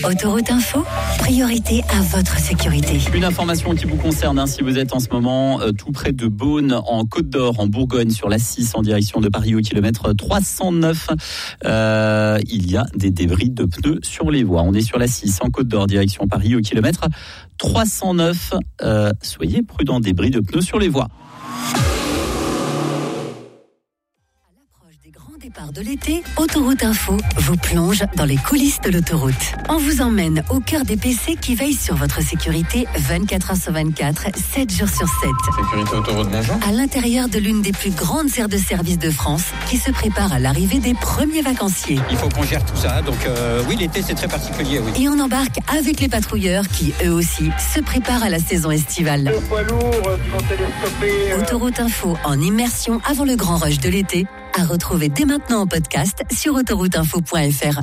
Autoroute Info, priorité à votre sécurité. Une information qui vous concerne, si vous êtes en ce moment tout près de Beaune, en Côte d'Or, en Bourgogne, sur la 6 en direction de Paris au kilomètre 309. Il y a des débris de pneus sur les voies. On est sur la 6 en Côte d'Or, direction Paris au kilomètre 309. Soyez prudents, débris de pneus sur les voies. Départ de l'été, Autoroute Info vous plonge dans les coulisses de l'autoroute. On vous emmène au cœur des PC qui veillent sur votre sécurité 24 heures sur 24, 7 jours sur 7. Sécurité autoroute, bonjour. À l'intérieur de l'une des plus grandes aires de service de France qui se prépare à l'arrivée des premiers vacanciers. Il faut qu'on gère tout ça, donc oui, l'été c'est très particulier, oui. Et on embarque avec les patrouilleurs qui, eux aussi, se préparent à la saison estivale. Le poids lourd qui vont télescoper. Autoroute Info en immersion avant le grand rush de l'été, à retrouver dès maintenant en podcast sur autorouteinfo.fr.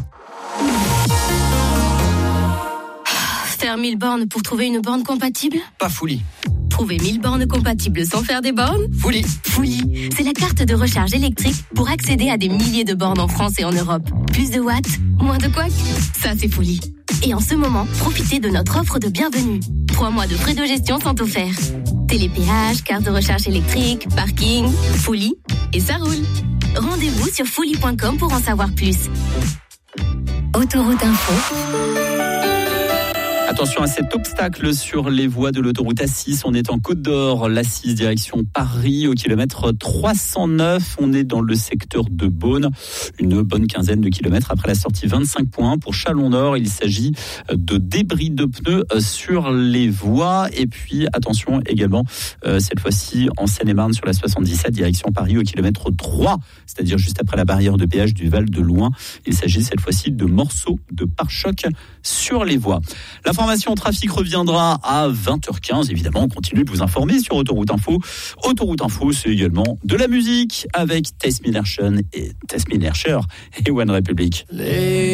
Faire 1000 bornes pour trouver une borne compatible ? Pas Fouli. Trouver 1000 bornes compatibles sans faire des bornes ? Fouli. Fouli, c'est la carte de recharge électrique pour accéder à des milliers de bornes en France et en Europe. Plus de watts, moins de couacs, ça c'est Fouli. Et en ce moment, profitez de notre offre de bienvenue. 3 mois de frais de gestion sont offerts. Télépéage, carte de recharge électrique, parking, Fouli, et ça roule. Rendez-vous sur fouli.com pour en savoir plus. Autoroute Info. Attention à cet obstacle sur les voies de l'autoroute A6. On est en Côte d'Or, l'A6 direction Paris au kilomètre 309. On est dans le secteur de Beaune, une bonne quinzaine de kilomètres après la sortie 25.1 pour Chalon-Nord. Il s'agit de débris de pneus sur les voies. Et puis attention également, cette fois-ci en Seine-et-Marne sur la 77 direction Paris au kilomètre 3, c'est-à-dire juste après la barrière de péage du Val de Loing. Il s'agit cette fois-ci de morceaux de pare-choc sur les voies. L'information trafic reviendra à 20h15. Évidemment, on continue de vous informer sur Autoroute Info. Autoroute Info, c'est également de la musique avec Tess Miller et One Republic.